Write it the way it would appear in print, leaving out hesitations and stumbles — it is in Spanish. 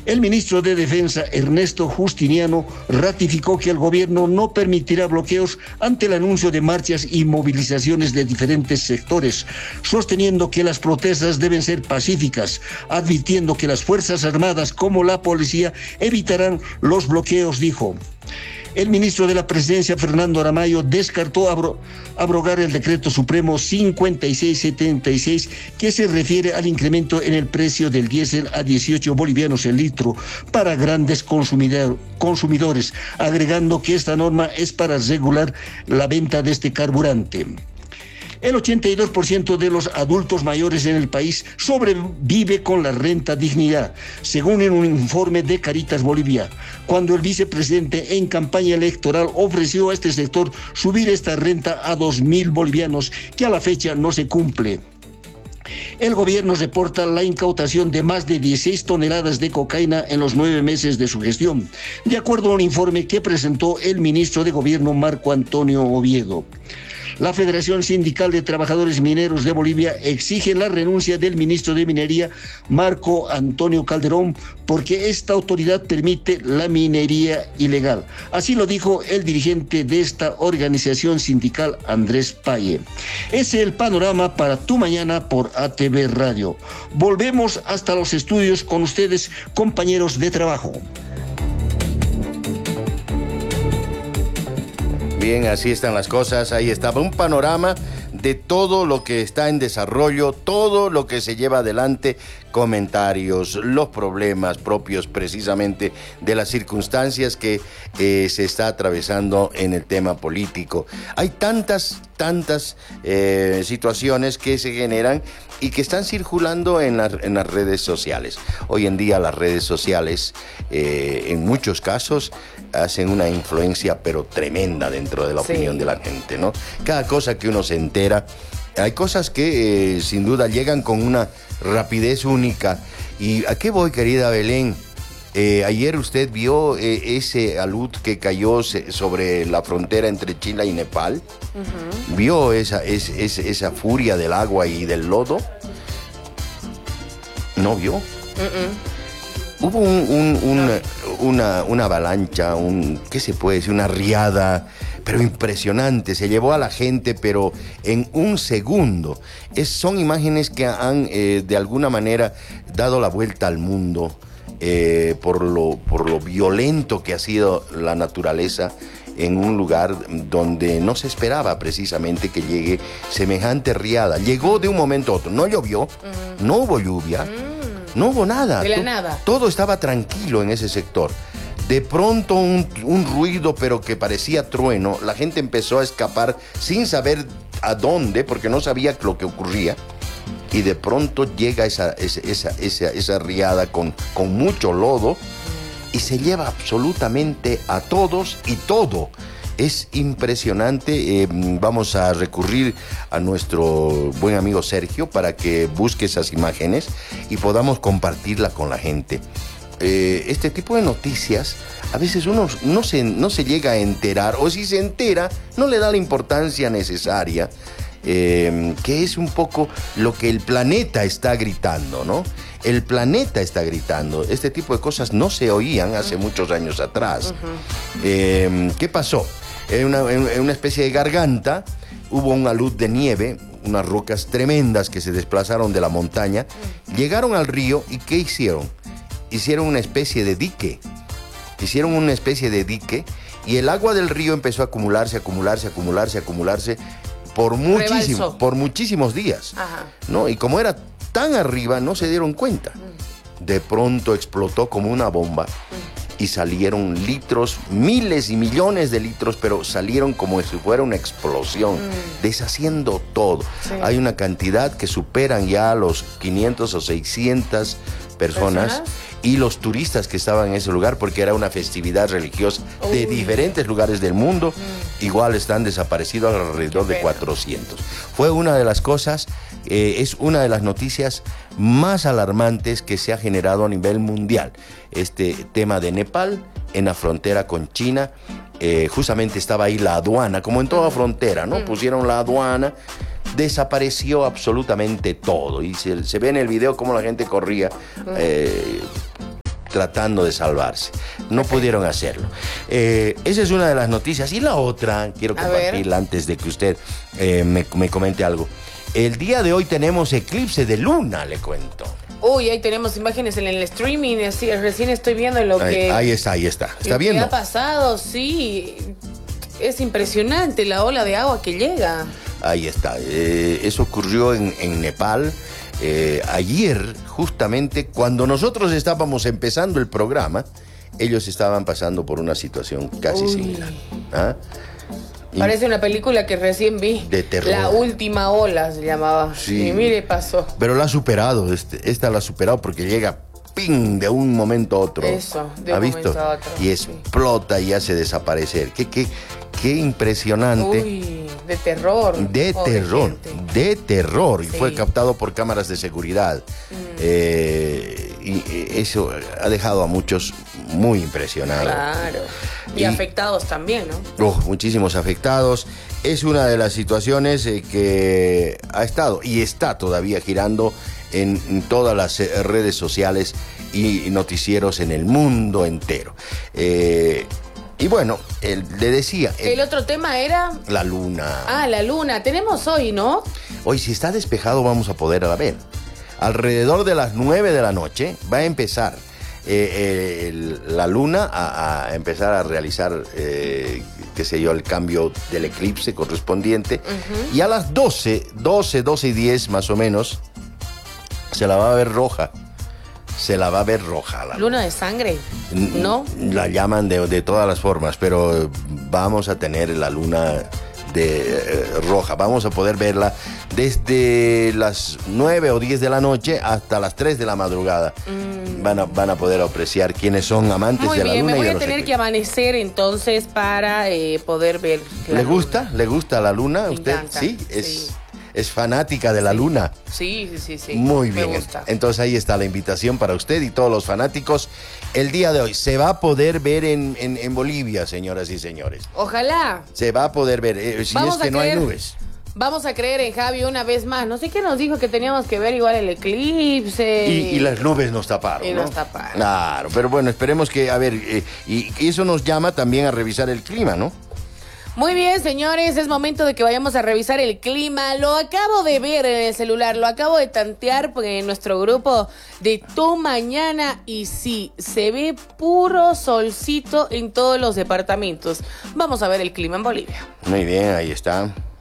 El ministro de Defensa, Ernesto Justiniano, ratificó que el gobierno no permitirá bloqueos ante el anuncio de marchas y movilizaciones de diferentes sectores, sosteniendo que las protestas deben ser pacíficas, advirtiendo que las Fuerzas Armadas como la policía evitarán los bloqueos, dijo. El ministro de la Presidencia, Fernando Aramayo, descartó abrogar el decreto supremo 5676 que se refiere al incremento en el precio del diésel a 18 bolivianos el litro para grandes consumidores, agregando que esta norma es para regular la venta de este carburante. El 82% de los adultos mayores en el país sobrevive con la renta dignidad, según un informe de Caritas Bolivia, cuando el vicepresidente en campaña electoral ofreció a este sector subir esta renta a 2.000 bolivianos, que a la fecha no se cumple. El gobierno reporta la incautación de más de 16 toneladas de cocaína en los 9 meses de su gestión, de acuerdo a un informe que presentó el ministro de Gobierno Marco Antonio Oviedo. La Federación Sindical de Trabajadores Mineros de Bolivia exige la renuncia del ministro de Minería, Marco Antonio Calderón, porque esta autoridad permite la minería ilegal. Así lo dijo el dirigente de esta organización sindical, Andrés Paye. Ese es el panorama para Tu Mañana por ATV Radio. Volvemos hasta los estudios con ustedes, compañeros de trabajo. Bien, así están las cosas. Ahí estaba un panorama de todo lo que está en desarrollo, todo lo que se lleva adelante, comentarios, los problemas propios precisamente de las circunstancias que se está atravesando en el tema político. Hay tantas situaciones que se generan y que están circulando en las redes sociales. Hoy en día las redes sociales, en muchos casos, hacen una influencia pero tremenda dentro de la opinión de la gente, ¿no? Cada cosa que uno se entera, hay cosas que sin duda llegan con una rapidez única. ¿Y a qué voy, querida Belén? Ayer usted vio ese alud que cayó sobre la frontera entre Chile y Nepal. Uh-huh. ¿Vio esa furia del agua y del lodo? ¿No vio? Uh-uh. Hubo una avalancha, ¿qué se puede decir? Una riada, pero impresionante. Se llevó a la gente, pero en un segundo. Son imágenes que han, de alguna manera, dado la vuelta al mundo por lo violento que ha sido la naturaleza en un lugar donde no se esperaba precisamente que llegue semejante riada. Llegó de un momento a otro. No llovió, no hubo lluvia. No hubo nada. De la nada. Todo estaba tranquilo en ese sector. De pronto un ruido, pero que parecía trueno. La gente empezó a escapar sin saber a dónde, porque no sabía lo que ocurría. Y de pronto llega esa riada con mucho lodo y se lleva absolutamente a todos y todo. Es impresionante. Vamos a recurrir a nuestro buen amigo Sergio para que busque esas imágenes y podamos compartirlas con la gente. Este tipo de noticias a veces uno no se llega a enterar, o si se entera no le da la importancia necesaria, que es un poco lo que el planeta está gritando, ¿no? El planeta está gritando. Este tipo de cosas no se oían hace muchos años atrás. Uh-huh. ¿Qué pasó? En una especie de garganta hubo un alud de nieve, unas rocas tremendas que se desplazaron de la montaña, llegaron al río y ¿qué hicieron? Hicieron una especie de dique. Y el agua del río empezó a acumularse por muchísimos días. Ajá. ¿No? Y como era tan arriba, no se dieron cuenta. De pronto explotó como una bomba. Y salieron litros, miles y millones de litros, pero salieron como si fuera una explosión, deshaciendo todo. Sí. Hay una cantidad que superan ya los 500 o 600 personas y los turistas que estaban en ese lugar, porque era una festividad religiosa de diferentes lugares del mundo, igual están desaparecidos alrededor de 400. Fue una de las cosas, es una de las noticias más alarmantes que se ha generado a nivel mundial. Este tema de Nepal en la frontera con China, justamente estaba ahí la aduana, como en toda frontera, ¿no? Pusieron la aduana, desapareció absolutamente todo y se ve en el video cómo la gente corría. tratando de salvarse. No pudieron hacerlo. Esa es una de las noticias. Y la otra, quiero compartirla antes de que usted me comente algo. El día de hoy tenemos eclipse de luna, le cuento. Uy, ahí tenemos imágenes en el streaming, así, recién estoy viendo lo que... Ahí está. ¿Está viendo? ¿Qué ha pasado? Sí, es impresionante la ola de agua que llega. Ahí está. Eso ocurrió en Nepal. Ayer, justamente, cuando nosotros estábamos empezando el programa, ellos estaban pasando por una situación casi similar. ¿Ah? Parece una película que recién vi. De terror. La última ola se llamaba. Sí. Y mire, pasó. Pero la ha superado. Esta la ha superado porque llega ¡ping! De un momento a otro. Eso, de ¿Ha un visto? momento a otro. Y explota y hace desaparecer. Qué impresionante. Uy, de terror. De terror. Gente. De terror. Y Sí. fue captado por cámaras de seguridad. Y eso ha dejado a muchos muy impresionados. Claro. Y afectados también, ¿no? Muchísimos afectados. Es una de las situaciones que ha estado y está todavía girando en todas las redes sociales y noticieros en el mundo entero. Y bueno, le decía... El otro tema era... La luna. Ah, la luna. Tenemos hoy, ¿no? Hoy, si está despejado, vamos a poderla ver. Alrededor de las 9 de la noche va a empezar la luna a empezar a realizar, qué sé yo, el cambio del eclipse correspondiente. Y a las 12 y 10 más o menos, se la va a ver roja. Se la va a ver roja. La Luna de sangre, ¿no? La llaman de todas las formas, pero vamos a tener la luna roja. Vamos a poder verla desde las 9 o 10 de la noche hasta las 3 de la madrugada. Van a poder apreciar quienes son amantes Muy de la bien, luna. me voy y de a los tener que eclipses. amanecer entonces para poder ver la ¿Le luna. gusta? ¿Le gusta la luna? Me ¿Usted? encanta, Sí, sí. es fanática de la luna. Sí. Muy bien. Me gusta. Entonces ahí está la invitación para usted y todos los fanáticos. El día de hoy se va a poder ver en Bolivia, señoras y señores. Ojalá. Se va a poder ver, si Vamos es que a no hay creer. nubes. Vamos a creer en Javi una vez más. No sé qué nos dijo que teníamos que ver igual el eclipse. Y las nubes nos taparon, Y ¿no? nos taparon. Claro, pero bueno, esperemos que, a ver, y eso nos llama también a revisar el clima, ¿no? Muy bien, señores, es momento de que vayamos a revisar el clima. Lo acabo de ver en el celular, lo acabo de tantear en nuestro grupo de Tu Mañana y sí, se ve puro solcito en todos los departamentos. Vamos a ver el clima en Bolivia. Muy bien, ahí está.